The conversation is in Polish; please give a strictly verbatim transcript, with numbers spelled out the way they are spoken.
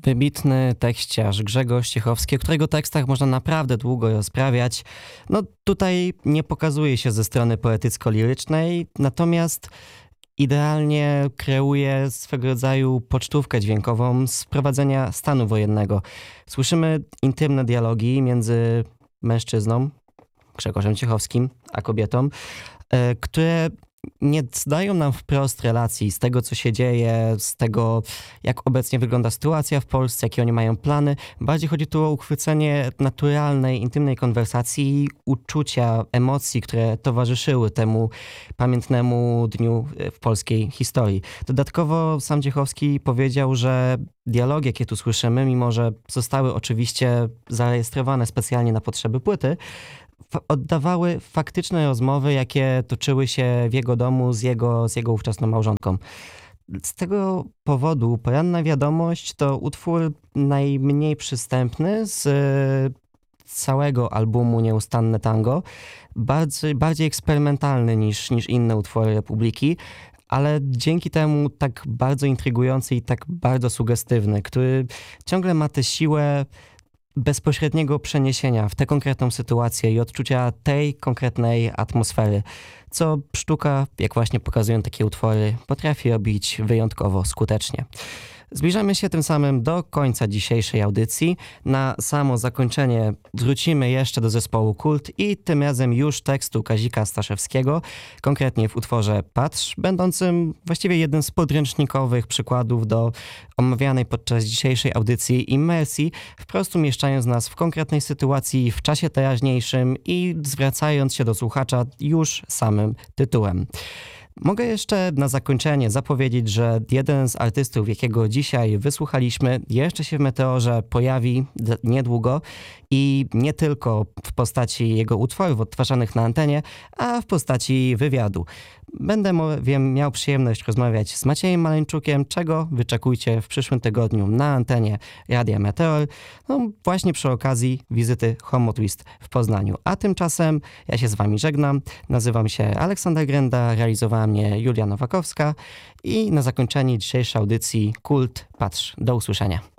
Wybitny tekściarz Grzegorz Ciechowski, o którego tekstach można naprawdę długo rozprawiać. No tutaj nie pokazuje się ze strony poetycko-lirycznej, natomiast idealnie kreuje swego rodzaju pocztówkę dźwiękową z prowadzenia stanu wojennego. Słyszymy intymne dialogi między mężczyzną, Grzegorzem Ciechowskim, a kobietą, e, które nie zdają nam wprost relacji z tego, co się dzieje, z tego, jak obecnie wygląda sytuacja w Polsce, jakie oni mają plany. Bardziej chodzi tu o uchwycenie naturalnej, intymnej konwersacji, uczucia, emocji, które towarzyszyły temu pamiętnemu dniu w polskiej historii. Dodatkowo sam Ciechowski powiedział, że dialogi, jakie tu słyszymy, mimo że zostały oczywiście zarejestrowane specjalnie na potrzeby płyty, oddawały faktyczne rozmowy, jakie toczyły się w jego domu z jego, z jego ówczesną małżonką. Z tego powodu Poranna Wiadomość to utwór najmniej przystępny z całego albumu Nieustanne Tango, bardziej, bardziej eksperymentalny niż, niż inne utwory Republiki, ale dzięki temu tak bardzo intrygujący i tak bardzo sugestywny, który ciągle ma tę siłę bezpośredniego przeniesienia w tę konkretną sytuację i odczucia tej konkretnej atmosfery, co sztuka, jak właśnie pokazują takie utwory, potrafi robić wyjątkowo skutecznie. Zbliżamy się tym samym do końca dzisiejszej audycji. Na samo zakończenie wrócimy jeszcze do zespołu Kult i tym razem już tekstu Kazika Staszewskiego, konkretnie w utworze Patrz, będącym właściwie jednym z podręcznikowych przykładów do omawianej podczas dzisiejszej audycji imersji, wprost umieszczając nas w konkretnej sytuacji w czasie teraźniejszym i zwracając się do słuchacza już samym tytułem. Mogę jeszcze na zakończenie zapowiedzieć, że jeden z artystów, jakiego dzisiaj wysłuchaliśmy, jeszcze się w Meteorze pojawi niedługo i nie tylko w postaci jego utworów odtwarzanych na antenie, a w postaci wywiadu. Będę wiem, miał przyjemność rozmawiać z Maciejem Maleńczukiem, czego wyczekujcie w przyszłym tygodniu na antenie Radia Meteor, no właśnie przy okazji wizyty Homo Twist w Poznaniu. A tymczasem ja się z wami żegnam. Nazywam się Aleksander Grenda, realizowała mnie Julia Nowakowska i na zakończenie dzisiejszej audycji Kult, Patrz. Do usłyszenia.